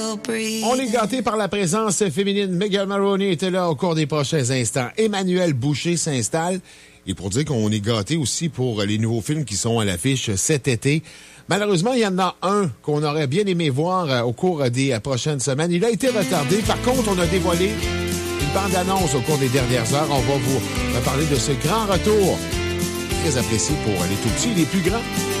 On est gâtés par la présence féminine. Megan Maroney était là au cours des prochains instants. Emmanuel Boucher s'installe. Et pour dire qu'on est gâtés aussi pour les nouveaux films qui sont à l'affiche cet été. Malheureusement, il y en a un qu'on aurait bien aimé voir au cours des prochaines semaines. Il a été retardé. Par contre, on a dévoilé une bande-annonce au cours des dernières heures. On va vous parler de ce grand retour très apprécié pour les tout-petits et les plus grands.